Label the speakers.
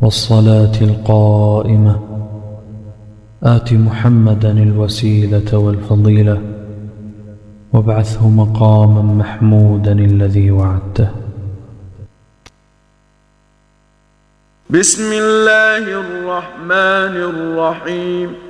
Speaker 1: والصلاة القائمة آت محمدا الوسيلة والفضيلة وابعثه مقاما محمودا الذي وعدته.
Speaker 2: بسم الله الرحمن الرحيم.